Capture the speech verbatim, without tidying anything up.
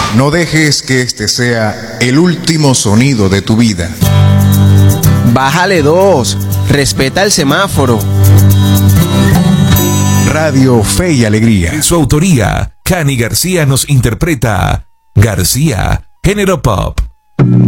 No dejes que este sea el último sonido de tu vida. Bájale dos. Respeta el semáforo. Radio Fe y Alegría. En su autoría, Cani García nos interpreta García, género pop.